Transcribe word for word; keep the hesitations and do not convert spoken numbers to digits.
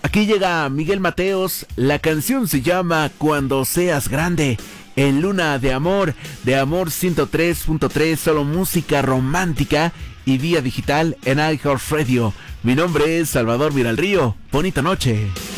Aquí llega Miguel Mateos, la canción se llama Cuando Seas Grande, en Luna de Amor, de Amor ciento tres punto tres, solo música romántica y vía digital en iHeartRadio. Mi nombre es Salvador Viralrío, bonita noche.